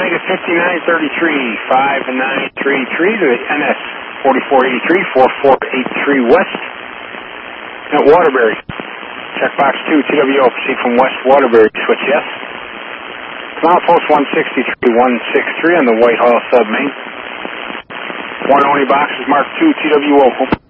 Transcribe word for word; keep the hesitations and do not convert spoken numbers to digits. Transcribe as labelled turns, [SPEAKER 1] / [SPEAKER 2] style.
[SPEAKER 1] make it fifty-nine thirty-three, five nine three three to the N S forty-four eighty-three, forty-four eighty-three West at Waterbury. Check box two, T W O, proceed from West Waterbury, switch yes. Milepost one sixty-three, one sixty-three on the Whitehall sub main. One only box is marked two, T W O.